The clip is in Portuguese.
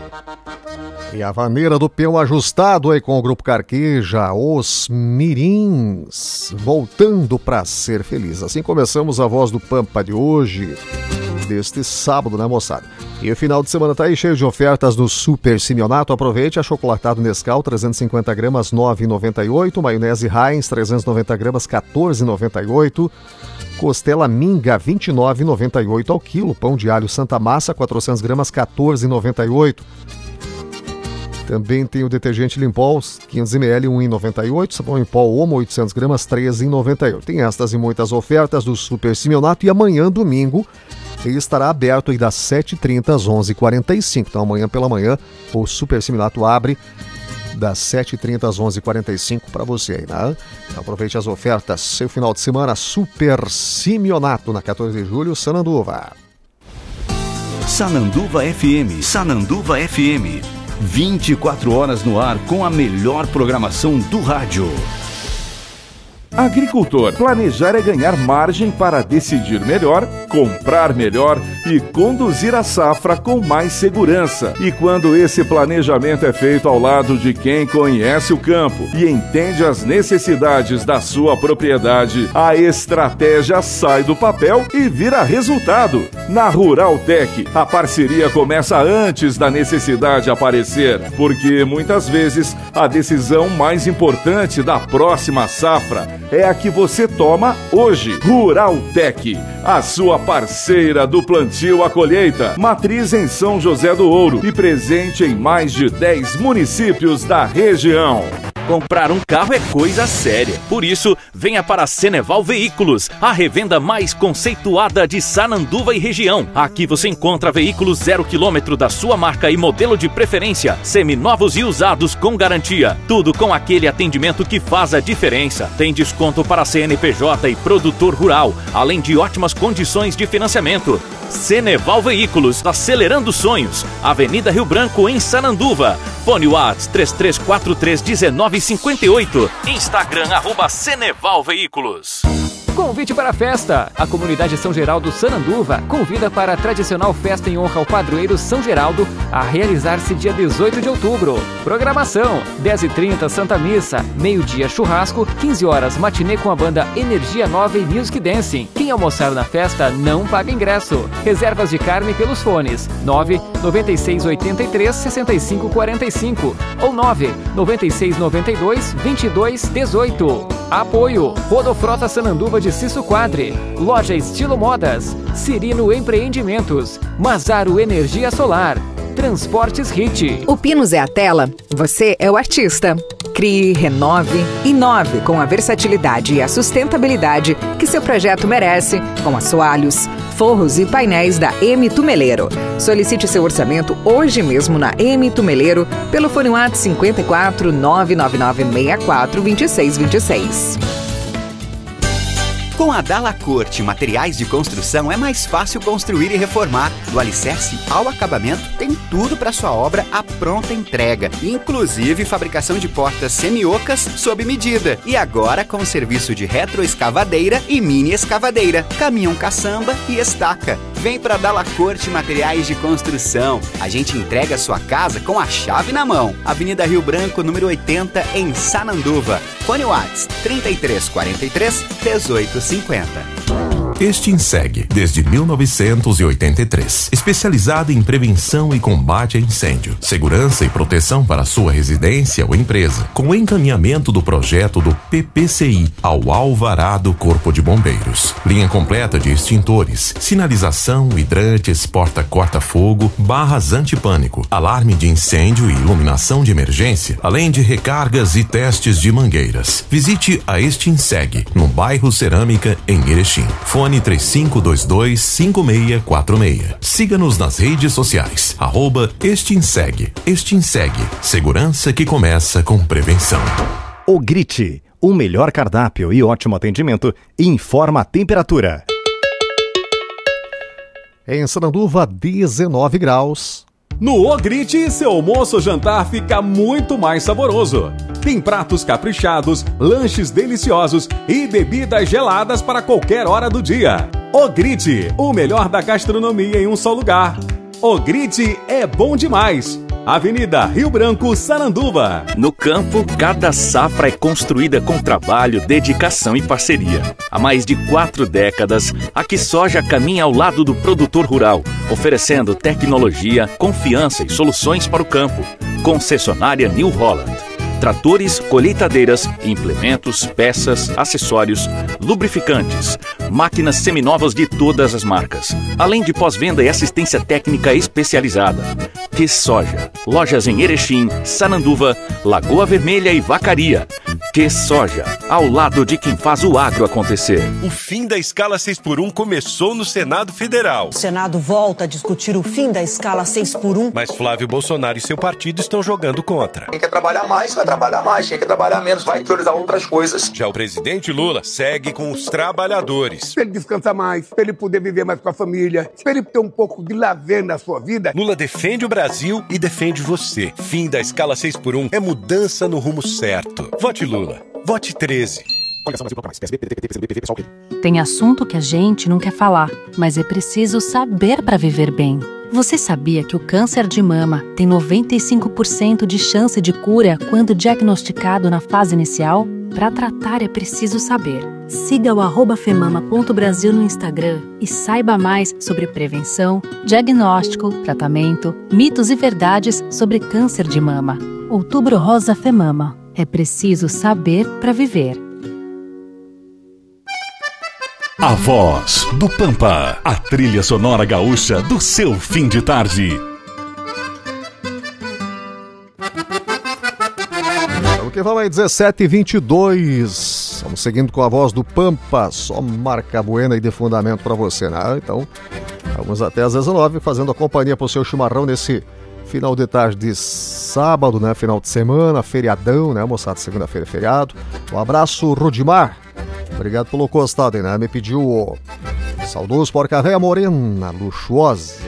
E a vaneira do peão ajustado aí com o Grupo Carqueja, os Mirins, voltando para ser feliz. Assim começamos a Voz do Pampa de hoje, deste sábado, né, moçada? E o final de semana tá aí cheio de ofertas do Super Simeonato. Aproveite, achocolatado Nescau, 350 gramas, R$ 9,98. Maionese Heinz, 390 gramas, R$ 14,98. Costela Minga, R$ 29,98 ao quilo. Pão de alho Santa Massa, 400 gramas, R$ 14,98. Também tem o detergente Limpol, 500 ml, R$ 1,98. Sabão em pó Omo, 800 gramas, R$ 13,98. Tem estas e muitas ofertas do Super Simeonato. E amanhã, domingo, ele estará aberto aí das 7h30 às 11h45. Então amanhã pela manhã o Super Simeonato abre das 7h30 às 11h45 para você aí, né? Então, aproveite as ofertas. Seu final de semana, Super Simeonato, na 14 de julho, Sananduva. Sananduva FM, Sananduva FM. 24 horas no ar com a melhor programação do rádio. Agricultor, planejar é ganhar margem para decidir melhor, comprar melhor e conduzir a safra com mais segurança. E quando esse planejamento é feito ao lado de quem conhece o campo e entende as necessidades da sua propriedade, a estratégia sai do papel e vira resultado. Na Ruraltec, a parceria começa antes da necessidade aparecer, porque muitas vezes a decisão mais importante da próxima safra é a que você toma hoje. Ruraltec, a sua parceira do plantio à colheita. Matriz em São José do Ouro e presente em mais de 10 municípios da região. Comprar um carro é coisa séria. Por isso, venha para a Ceneval Veículos, a revenda mais conceituada de Sananduva e região. Aqui você encontra veículos 0 km da sua marca e modelo de preferência, seminovos e usados com garantia. Tudo com aquele atendimento que faz a diferença. Tem desconto para CNPJ e produtor rural, além de ótimas condições de financiamento. Ceneval Veículos, acelerando sonhos. Avenida Rio Branco, em Sananduva. Fone WhatsApp 3343-1958. Instagram @Ceneval Veículos. Convite para a festa. A comunidade São Geraldo Sananduva convida para a tradicional festa em honra ao padroeiro São Geraldo a realizar-se dia 18 de outubro. Programação: 10h30 Santa Missa, meio-dia churrasco, 15 horas matinê com a banda Energia Nova e Music Dancing. Quem almoçar na festa não paga ingresso. Reservas de carne pelos fones 99683-6545 ou 99692-2218. Apoio: Rodofrota Sananduva de Cisso Quadri, Loja Estilo Modas, Cirino Empreendimentos, Mazaro Energia Solar, Transportes Hit. O Pinos é a tela, você é o artista. Crie, renove, inove com a versatilidade e a sustentabilidade que seu projeto merece, com assoalhos, forros e painéis da M Tumeleiro. Solicite seu orçamento hoje mesmo na M Tumeleiro pelo fone WhatsApp 54 999 64 2626. Com a Dalacorte Materiais de Construção é mais fácil construir e reformar. Do alicerce ao acabamento, tem tudo para sua obra à pronta entrega, inclusive fabricação de portas semi-ocas sob medida. E agora com serviço de retroescavadeira e mini escavadeira, caminhão caçamba e estaca. Vem para Dalacorte Materiais de Construção. A gente entrega a sua casa com a chave na mão. Avenida Rio Branco, número 80, em Sananduva. Fone WhatsApp 3343-1850. Extinseg, desde 1983. Especializada em prevenção e combate a incêndio, segurança e proteção para sua residência ou empresa, com encaminhamento do projeto do PPCI ao alvará do Corpo de Bombeiros. Linha completa de extintores, sinalização, hidrantes, porta-corta-fogo, barras antipânico, alarme de incêndio e iluminação de emergência, além de recargas e testes de mangueiras. Visite a Extinseg, no bairro Cerâmica, em Erechim. Fone 3522-5646. Siga-nos nas redes sociais. @Extinseg. Extinseg. Segurança que começa com prevenção. O Grite, o melhor cardápio e ótimo atendimento, informa a temperatura. Em Sananduva, 19 graus. No Ogrite, seu almoço ou jantar fica muito mais saboroso. Tem pratos caprichados, lanches deliciosos e bebidas geladas para qualquer hora do dia. Ogrite, o melhor da gastronomia em um só lugar. Ogrite é bom demais. Avenida Rio Branco, Sananduva. No campo, cada safra é construída com trabalho, dedicação e parceria. Há mais de 4 décadas, a QuiSoja caminha ao lado do produtor rural, oferecendo tecnologia, confiança e soluções para o campo. Concessionária New Holland. Tratores, colheitadeiras, implementos, peças, acessórios, lubrificantes, máquinas seminovas de todas as marcas, além de pós-venda e assistência técnica especializada. QuiSoja. Lojas em Erechim, Sananduva, Lagoa Vermelha e Vacaria. QuiSoja, ao lado de quem faz o agro acontecer. O fim da escala 6x1 começou no Senado Federal. O Senado volta a discutir o fim da escala 6x1. Mas Flávio Bolsonaro e seu partido estão jogando contra. Quem quer trabalhar mais, vai trabalhar mais. Quem quer trabalhar menos, vai priorizar outras coisas. Já o presidente Lula segue com os trabalhadores. Para ele descansar mais, para ele poder viver mais com a família, para ele ter um pouco de lazer na sua vida. Lula defende o Brasil e defende você. Fim da escala 6x1 é mudança no rumo certo. Vote Lula. Vote 13. Tem assunto que a gente não quer falar, mas é preciso saber para viver bem. Você sabia que o câncer de mama tem 95% de chance de cura quando diagnosticado na fase inicial? Para tratar é preciso saber. Siga o @femama.brasil no Instagram e saiba mais sobre prevenção, diagnóstico, tratamento, mitos e verdades sobre câncer de mama. Outubro Rosa Femama. É preciso saber para viver. A Voz do Pampa, a trilha sonora gaúcha do seu fim de tarde. Vamos que vamos aí, 17h22. Estamos seguindo com a Voz do Pampa, só marca buena e de fundamento para você, né? Então, vamos até às 19h fazendo a companhia para o seu chimarrão nesse final de tarde de sábado, né? Final de semana, feriadão, né, moçada? Segunda-feira é feriado. Um abraço, Rudimar. Obrigado pelo costado, né? Me pediu o saudoso Porca Véia Morena, luxuosa.